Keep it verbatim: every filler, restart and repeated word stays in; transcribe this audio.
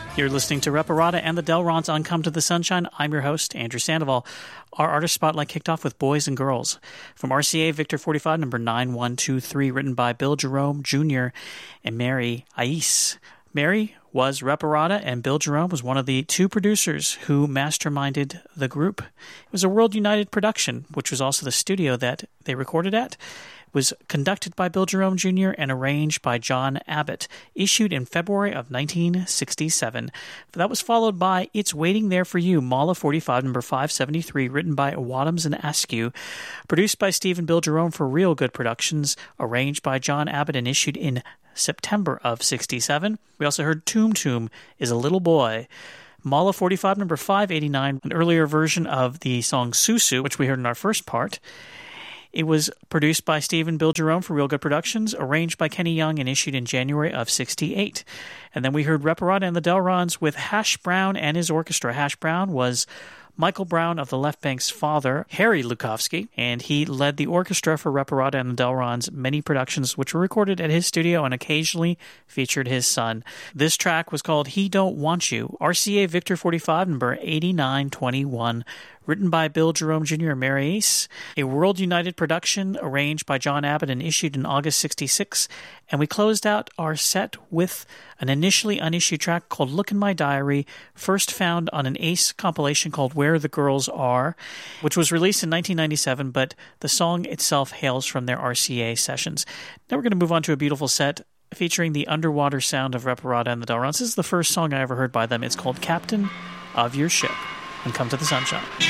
You're listening to Reparata and the Delrons on Come to the Sunshine. I'm your host, Andrew Sandoval. Our artist spotlight kicked off with Boys and Girls from R C A Victor forty-five, number nine one two three, written by Bill Jerome Junior and Mary Ais. Mary was Reparata, and Bill Jerome was one of the two producers who masterminded the group. It was a World United production, which was also the studio that they recorded at. It was conducted by Bill Jerome Junior and arranged by John Abbott, issued in February of nineteen sixty-seven. That was followed by It's Waiting There for You, Mala forty-five, number five seventy-three, written by Wadhams and Askew, produced by Steve and Bill Jerome for Real Good Productions, arranged by John Abbott and issued in September of sixty-seven. We also heard Toom Toom is a Little Boy. Mala forty-five, number five eighty-nine, an earlier version of the song Susu, which we heard in our first part. It was produced by Steve and Bill Jerome for Real Good Productions, arranged by Kenny Young, and issued in January of sixty-eight. And then we heard Reparata and the Delrons with Hash Brown and his orchestra. Hash Brown was Michael Brown of the Left Bank's father, Harry Lukowski, and he led the orchestra for Reparata and the Delrons' many productions, which were recorded at his studio and occasionally featured his son. This track was called He Don't Want You, R C A Victor forty-five, number eighty-nine twenty-one, written by Bill Jerome Junior and Mary Ais, a World United production arranged by John Abbott and issued in August sixty-six. And we closed out our set with an initially unissued track called Look in My Diary, first found on an Ace compilation called Where the Girls Are, which was released in nineteen ninety-seven, but the song itself hails from their R C A sessions. Now we're going to move on to a beautiful set featuring the underwater sound of Reparata and the Delrons. This is the first song I ever heard by them. It's called Captain of Your Ship. And Come to the Sunshine.